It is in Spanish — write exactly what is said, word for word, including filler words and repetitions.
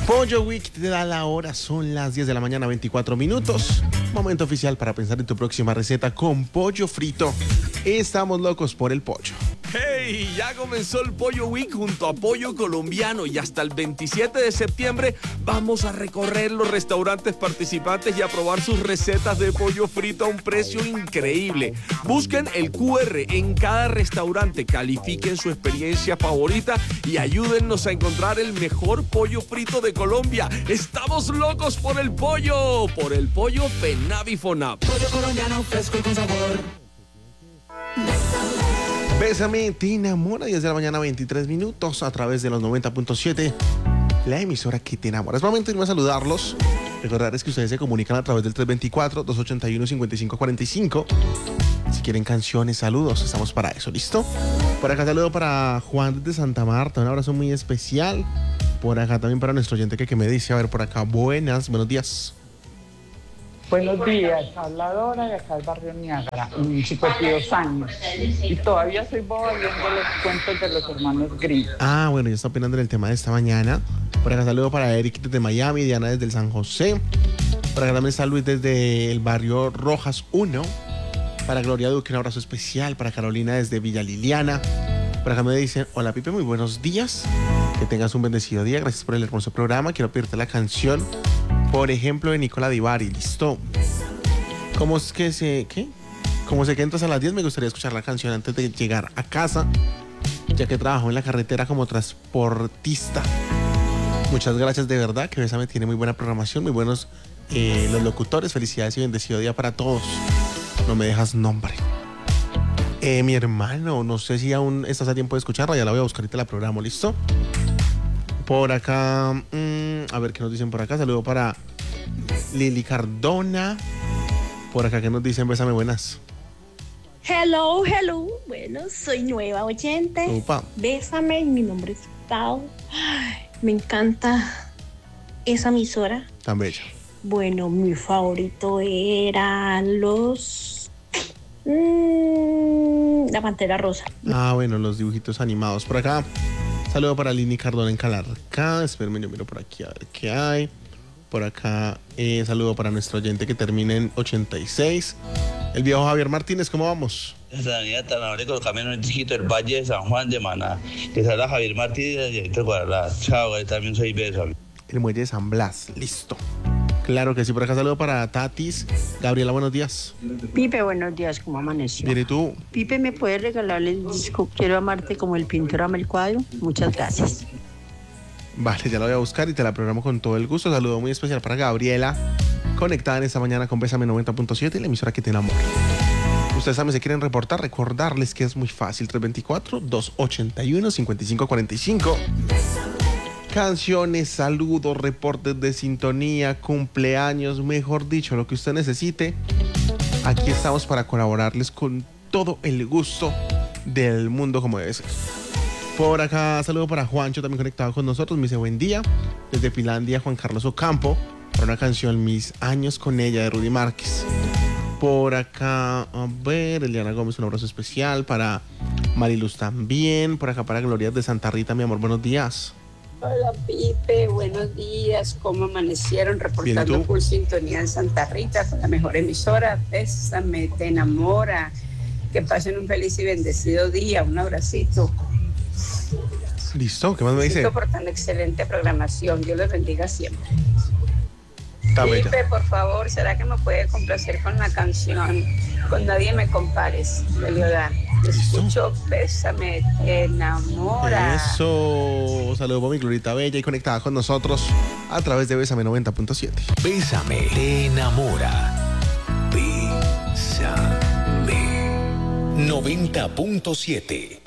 Pollo Week te da la hora, son las diez de la mañana, veinticuatro minutos. Momento oficial para pensar en tu próxima receta con pollo frito. Estamos locos por el pollo. ¡Hey! Ya comenzó el Pollo Week junto a Pollo Colombiano y hasta el veintisiete de septiembre vamos a recorrer los restaurantes participantes y a probar sus recetas de pollo frito a un precio increíble. Busquen el Q R en cada restaurante, califiquen su experiencia favorita y ayúdennos a encontrar el mejor pollo frito de Colombia. ¡Estamos locos por el pollo! Por el pollo Penavi Fonab. Pollo colombiano fresco y con sabor. Bésame, te enamora, diez de la mañana, veintitrés minutos, a través de los noventa punto siete, la emisora que te enamora. Es momento de irme a saludarlos. Recordarles que ustedes se comunican a través del tres dos cuatro, dos ocho uno, cinco cinco cuatro cinco. Si quieren canciones, saludos, estamos para eso, ¿listo? Por acá saludo para Juan desde Santa Marta, un abrazo muy especial. Por acá también para nuestro oyente que, que me dice, a ver, por acá, buenas, buenos días. Buenos días, habladora de acá del barrio Niágara, cincuenta y dos años. Y todavía soy boba viendo los cuentos de los hermanos Grimm. Ah, bueno, ya está opinando en el tema de esta mañana. Por acá saludo para Eric desde Miami, Diana desde el San José. Por acá también está Luis desde el barrio Rojas uno. Para Gloria Duque, un abrazo especial. Para Carolina desde Villa Liliana. Por acá me dicen, hola Pipe, muy buenos días. Que tengas un bendecido día, gracias por el hermoso programa. Quiero pedirte la canción, por ejemplo, de Nicola Divari, ¿listo? ¿Cómo es que se... qué? Como sé que entras a las diez, me gustaría escuchar la canción antes de llegar a casa, ya que trabajo en la carretera como transportista. Muchas gracias, de verdad, que Bésame tiene muy buena programación, muy buenos eh, los locutores. Felicidades y bendecido día para todos. No me dejas nombre. Eh, mi hermano, no sé si aún estás a tiempo de escucharla, ya la voy a buscar y te la programo, ¿listo? Por acá, mmm, a ver qué nos dicen por acá. Saludo para Lili Cardona. Por acá, ¿qué nos dicen? Bésame, buenas. Hello, hello. Bueno, soy nueva oyente. Opa. Bésame, mi nombre es Pau. Ay, me encanta esa emisora. Tan bella. Bueno, mi favorito era los... Mmm, la Pantera Rosa. Ah, bueno, los dibujitos animados. Por acá, saludo para Lini Cardona en Calarcá. Espérenme, yo miro por aquí a ver qué hay. Por acá, eh, saludo para nuestro oyente que termina en ochenta y seis. El viejo Javier Martínez, ¿cómo vamos? Esta avenida tan amable con el camino en chiquito del Valle de San Juan de Maná. Que se habla Javier Martínez y ahorita Guadalajara. Chao, también soy Bésame. El muelle de San Blas, listo. Claro que sí, por acá saludo para Tatis. Gabriela, buenos días. Pipe, buenos días, ¿cómo amaneció? Mire tú. Pipe, ¿me puedes regalarle el disco Quiero amarte como el pintor ama el cuadro? Muchas gracias. Vale, ya lo voy a buscar y te la programo con todo el gusto. Saludo muy especial para Gabriela, conectada en esta mañana con Bésame noventa punto siete, la emisora que te enamora. Ustedes saben, si quieren reportar, recordarles que es muy fácil. tres dos cuatro, dos ocho uno, cinco cinco cuatro cinco. Canciones, saludos, reportes de sintonía, cumpleaños, mejor dicho, lo que usted necesite. Aquí estamos para colaborarles con todo el gusto del mundo como debe ser. Por acá, saludo para Juancho, también conectado con nosotros. Me dice buen día. Desde Finlandia, Juan Carlos Ocampo, para una canción, Mis años con ella, de Rudy Márquez. Por acá, a ver, Eliana Gómez, un abrazo especial. Para Mariluz también. Por acá, para Gloria de Santa Rita, mi amor, buenos días. Hola Pipe, buenos días, ¿cómo amanecieron? Reportando full sintonía en Santa Rita con la mejor emisora. Bésame, te enamora. Que pasen un feliz y bendecido día, un abracito. Listo, ¿qué más me dice? Por tan excelente programación, Dios les bendiga siempre. Está Pipe, bella. por favor, ¿será que me puede complacer con la canción Con Nadie Me Compares, de Leodán? Escucho, Bésame, te enamora. Eso, saludos para mi Glorita Bella y conectada con nosotros a través de Bésame noventa punto siete. Bésame, te enamora. Bésame noventa punto siete.